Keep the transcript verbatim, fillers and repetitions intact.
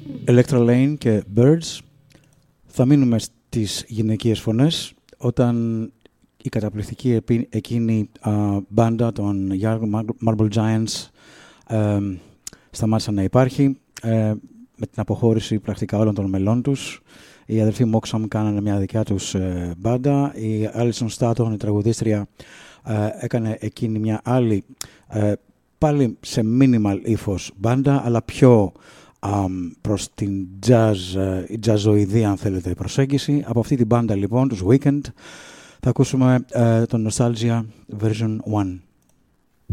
Electra Lane και Birds. Θα μείνουμε στις γυναικείες φωνές όταν η καταπληκτική εκείνη uh, μπάντα των Young Marble Giants uh, σταμάτησαν να υπάρχει uh, με την αποχώρηση πρακτικά όλων των μελών τους. Οι αδελφοί Moxham κάνανε μια δικιά τους uh, μπάντα. Η Alison Staton, η τραγουδίστρια, uh, έκανε εκείνη μια άλλη uh, πάλι σε minimal ύφος μπάντα, αλλά πιο um, προς την jazz, uh, jazzoειδή αν θέλετε προσέγγιση. Από αυτή την μπάντα λοιπόν, τους Weekend, θα ακούσουμε uh, το Nostalgia version one.